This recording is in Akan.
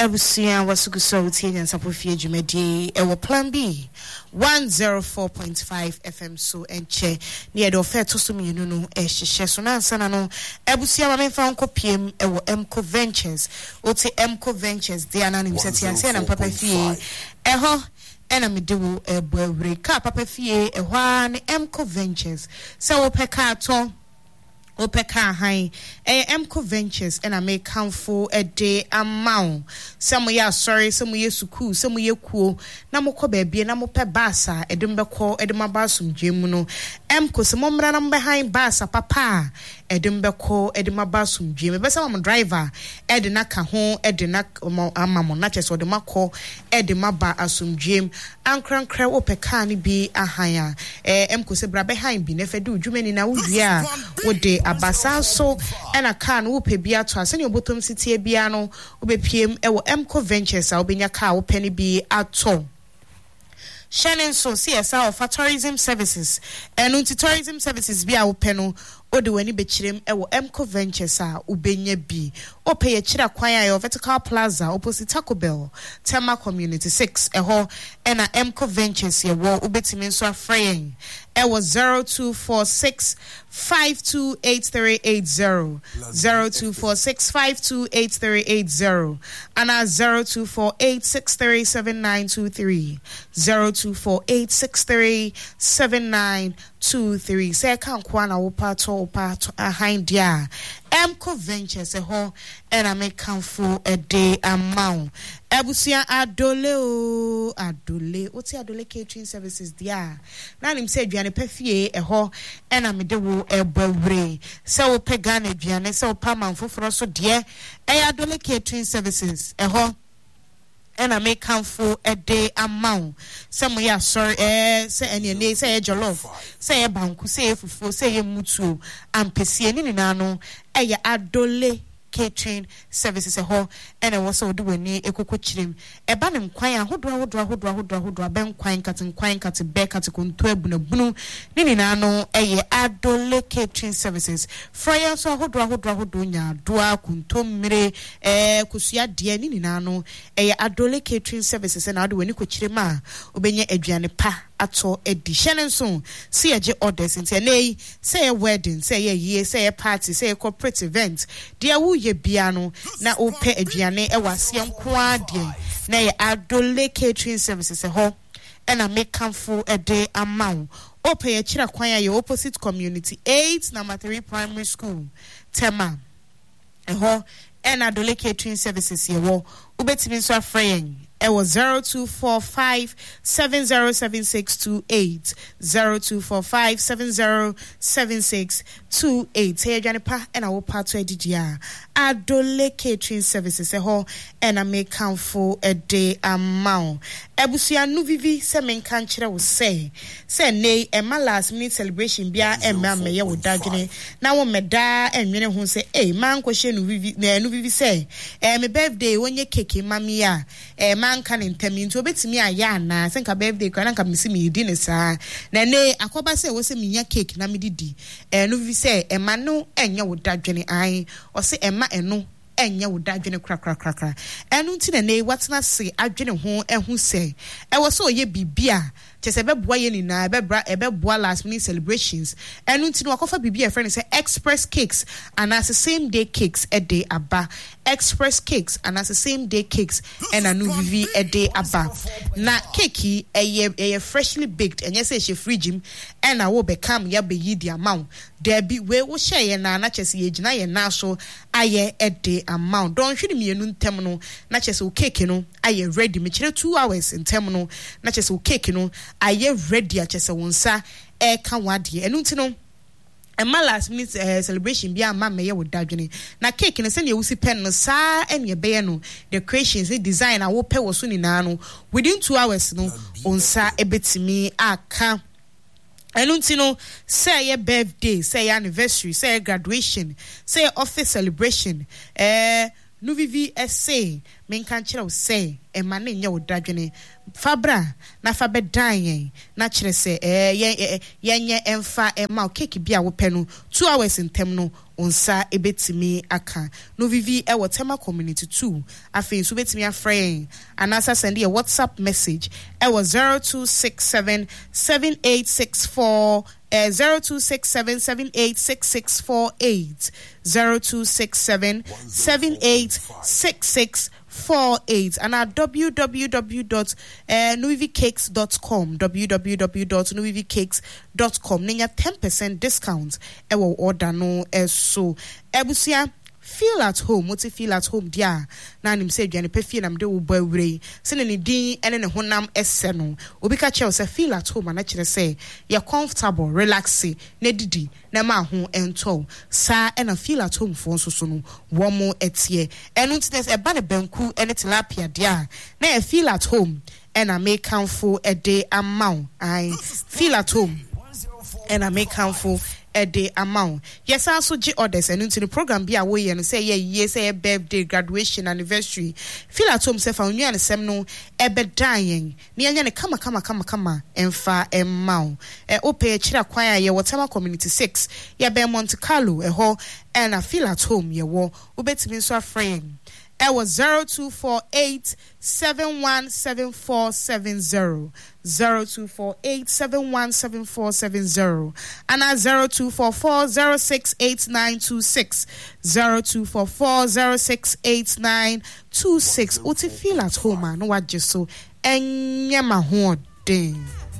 Ebusia wasukuso utienya sapofie dwumadi ewo plan B 104.5 FM so enche near the offer so mienu no ehhye so na ansana no Ebusia ma memfa nkopiem ewo Emco Ventures oti Emco Ventures dia na nim setianse na papa fie eho ena medewo ebuawre ka papa fie ehwa ne Emco Ventures se wo peka ato Opeka hai Emco Ventures and I make countful a day amount. Some ya sorry, some ye suku, some ye cool. Namoko baby, namope basa, edumba call edumabasum jimuno. Emco, some mom behind basa, papa, edumba call edumabasum jim. Best I'm driver, edinaka home, edinak mamon, not just or the mako, edimaba asum jim. Ankran cra opekani be a higher. Emco sebra behind be never do, Jumeni na udia, would they abasa so and a can whoop bia to us in your bottom city biano ube PM Emco Ventures I'll be your car penny be at all. Shannon so CSR for tourism services and unti tourism services be our panel or do any bechirim Emco Ventures ubenye B or pay a chira choir vertical plaza opposite Taco Bell Tema Community 6 ho and a Emco Ventures ye war ubetimin so fraying. It was 0246 528380 0246 528380 and at 0248637923 0248637923 say can't kwana upato ahind dia Emco Ventures ho and I make come for a day amount. Ebusia adole oti adole catering services dia na nim say aduane pafie ho and I medewo ebawre say wo pegane aduane say wo paman foforo so de adole catering services ho and I make come for a day amount. Some ya sorry say any say jollof say banku say fufu say mutu ampesi ni nano adole catering services ho and I was so do any ekoko chirim e ba nem kwan ahodo ben kwan kate be kate konto abunabunu ni nano adole catering services fryer so ahodo nya doa konto mmire kusua de ni nano adole catering services and ado any ko chirim a obenya aduane pa ato edition so see age orders into nay say a wedding say a year say a party say a corporate event dia wo ye bia no na ope aduane e wase nkoa de na ye adole catering services ho and I make come for a day amount ope ye chira kwan ya opposite community 8 number 3 primary school Tema ho and adole catering services ye wo ubetimi so afraying. It was 0245 707628 0245 707628. Hey, Janipa, and I will part to Edidia. Adole catering services ho and I make count for a day amount. Ebusia nuvivi se men kanchira will say nay and my last minute celebration bia and man me ya wodagene. Now when me da and mene who say man question nuvivi say my birthday when you cake mami ya man kan ntem nti obetimi aya na senka birthday kwa na misi mi di ne sa na ne akoba se wo se minya cake na medidi no vi se ema no enya wodadwene ai o se ema eno enya wodadwene krakrakrakra enu nti na ne watena se adwene ho ehu se e wo se oye bibia chese beboa ye ni na ebeboa last minute celebrations enu nti no akofa bibia friend say express cakes and as the same day cakes a day aba express cakes and as the same day cakes and anu vivi a day aba na cakey a freshly baked and yes she fridge and I will become ya be yi the amount there be we wo share na chese ye gina ye na so aye a day amount don hwede me enu ntem no na chese o cake no aye ready me kire 2 hours in ntem no na chese o cake no aye ready a chese wonsa e ka wade enu nti no and my last minute celebration bia ma me ye wodadwene na cake no se ne wusi pen no sa ene be no decorations design a wo pe wo so ni na no within 2 hours no onsa ebetimi aka enu no say your birthday say your anniversary say your graduation say your office celebration no vivi essay men kan kyerɛ wo sɛ ɛma ne nyɛ wo dadwene fabra na fa bedan na kyerɛ sɛ yɛnyɛ ɛmfa ɛma cake bi a wo pɛ no 2 hours ntem no onsa ebetimi aka no vivi ɛwɔ tema community 2 afei so betimi afrɛ anasa send a WhatsApp message ɛwɔ 0267 7864 0267786648 0267786648 and at www.nuvivicakes.com www.nuvivicakes.com ninya 10% discount ewo order no so ebusia feel at home what feel at home dia na nim say aduane pa fie na mde wo ba wure se ne din ene ne honam esse no obi ka che say feel at home na kire say you comfortable relaxing na didi na ma ho ento sa ena feel at home fo so no wo mo etie enu ntines e ba ne banku ene tilapia dia na e feel at home ena make count a day amount I feel at home ena make count a day amount. Yes, also G orders and into the program be away and say yes, a birthday, graduation, anniversary. Feel at home, self on you and semno ebe dying. Near kama and far and mount. Ope chira choir ye whatever community 6. Ya be Monte Carlo, a ho and I feel at home ye wo ubet me so friend. It was 0248717470 0248717470 and at 0244068926 0244068926 Uti feel at home no what just so enyama ho den.